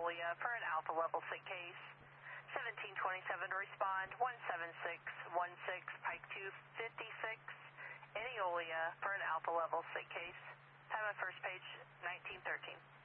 Eolia for an Alpha level SIG case. 1727 to respond, 17616, Pike 256, in Eolia for an Alpha level SIG case. Time of first page, 1913.